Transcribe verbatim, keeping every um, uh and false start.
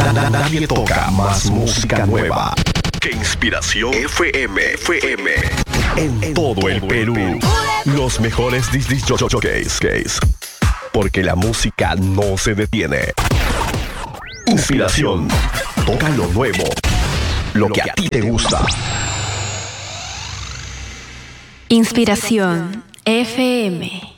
Nadie toca más música nueva que Inspiración F M. F M. En todo el Perú. Los mejores disc jockeys. Porque la música no se detiene. Inspiración. Toca lo nuevo. Lo que a ti te gusta. Inspiración F M.